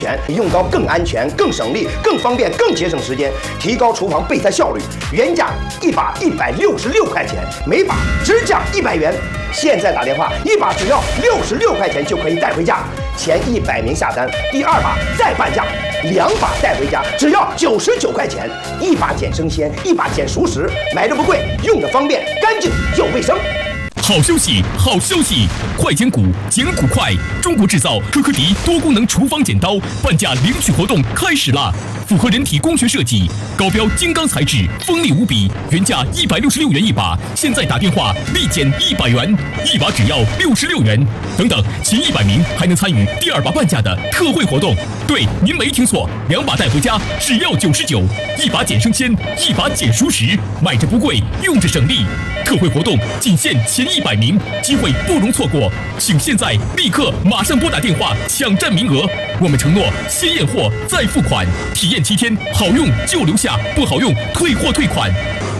用刀更安全、更省力、更方便、更节省时间，提高厨房备菜效率。原价一把166块钱，每把只降100元。现在打电话，一把只要66块钱就可以带回家。前100名下单，第二把再半价，2把带回家只要99块钱。一把减生鲜，一把减熟食，买的不贵，用的方便，干净又卫生。 好消息，好消息！快剪骨，剪骨快！中国制造科科迪多功能厨房剪刀半价领取活动开始啦！符合人体工学设计，高标金刚材质，锋利无比，原价166元一把，现在打电话立减100元，一把只要66元。等等，前100名还能参与第二把半价的特惠活动。对，您没听错，2把带回家只要99，一把减生鲜，一把减熟食，买着不贵，用着省力。特惠活动仅限前100名，机会不容错过，请现在立刻马上拨打电话抢占名额。我们承诺先验货再付款，体验7天，好用就留下，不好用退货退款。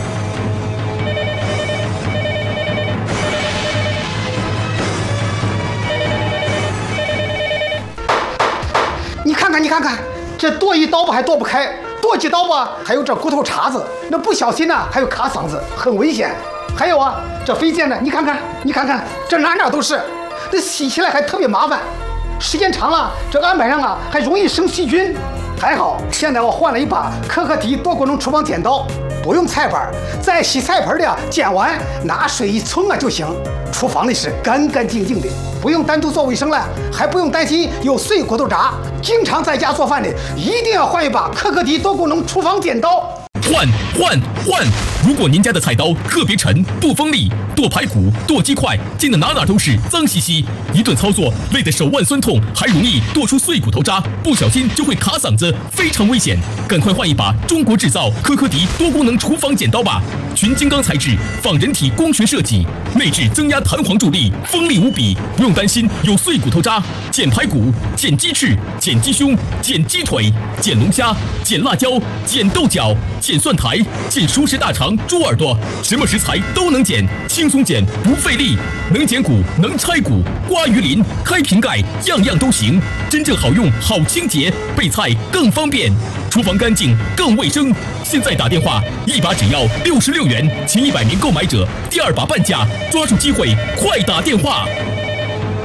你看看，这剁一刀吧还剁不开，剁几刀吧还有这骨头茬子，那不小心呢还有卡嗓子，很危险。还有啊，这飞溅的，你看看，这哪都是，这洗起来还特别麻烦，时间长了，这案板上啊还容易生细菌。还好，现在我换了一把科科迪多功能厨房剪刀，不用菜板，在洗菜盆里啊剪完拿水一冲啊就行，厨房里是干干净净的，不用单独做卫生了，还不用担心有碎骨头渣。经常在家做饭的，一定要换一把科科迪多功能厨房剪刀。换！如果您家的菜刀特别沉，不锋利，剁排骨、剁鸡块，煎的哪都是脏兮兮，一顿操作累得手腕酸痛，还容易剁出碎骨头渣，不小心就会卡嗓子，非常危险。赶快换一把中国制造科科迪多功能厨房剪刀吧！全金刚材质，仿人体工学设计，内置增压弹簧助力，锋利无比，不用担心有碎骨头渣。剪排骨、剪鸡翅、剪鸡胸、剪鸡腿、剪龙虾、剪辣椒、剪豆角、剪蒜苔、剪熟食大肠、猪耳朵，什么食材都能剪，轻松剪不费力，能剪骨，能拆骨，刮鱼鳞，开瓶盖，样样都行，真正好用，好清洁，备菜更方便，厨房干净更卫生。现在打电话，一把只要66元，前100名购买者第二把半价，抓住机会，快打电话！